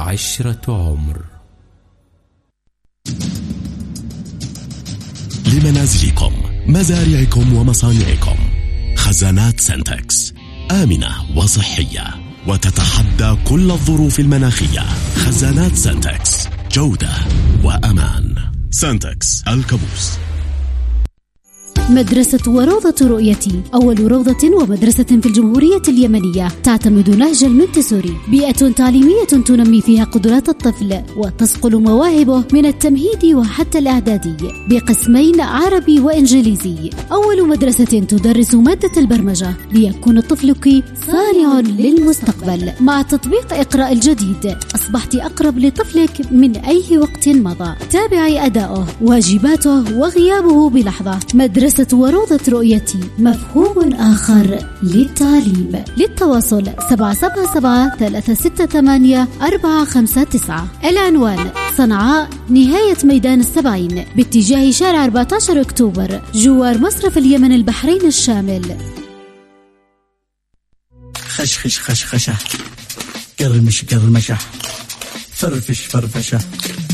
عشرة عمر. لمنازلكم، مزارعكم ومصانعكم، خزانات سنتكس آمنة وصحية وتتحدى كل الظروف المناخية. خزانات سنتكس، جودة وأمان. سنتكس الكابوس. مدرسة وروضة رؤيتي، أول روضة ومدرسة في الجمهورية اليمنية تعتمد نهج المنتسوري، بيئة تعليمية تنمي فيها قدرات الطفل وتصقل مواهبه من التمهيد وحتى الإعدادي بقسمين عربي وإنجليزي. أول مدرسة تدرس مادة البرمجة ليكون طفلك صانع للمستقبل. مع تطبيق اقرأ الجديد أصبحت أقرب لطفلك من أي وقت مضى. تابعي أداؤه، واجباته وغيابه بلحظة. مدرسة وروضة رؤيتي، مفهوم آخر للتعليم. للتواصل 777-368-459. العنوان صنعاء، نهاية ميدان السبعين، باتجاه شارع 14 أكتوبر، جوار مصرف اليمن البحرين الشامل. خشخش خشخشة، قرمش قرمشة، فرفش فرفشة،